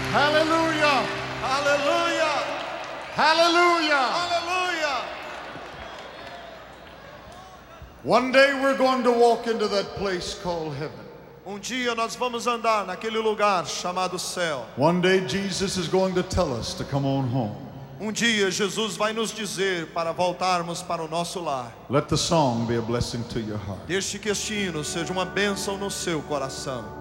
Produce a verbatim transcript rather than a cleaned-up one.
Hallelujah. Aleluia! Hallelujah. Aleluia! One day we're going to walk into that place called heaven. Um dia nós vamos andar naquele lugar chamado céu. One day Jesus is going to tell us to come on home. Um dia Jesus vai nos dizer para voltarmos para o nosso lar. Let the song be a blessing to your heart. Deixe que este hino seja uma bênção no seu coração.